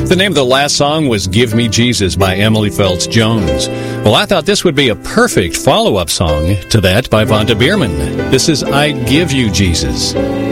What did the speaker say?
The name of the last song was Give Me Jesus by Emily Phelps Jones. Well, I thought this would be a perfect follow-up song to that by Vonda Bierman. This is I Give You Jesus.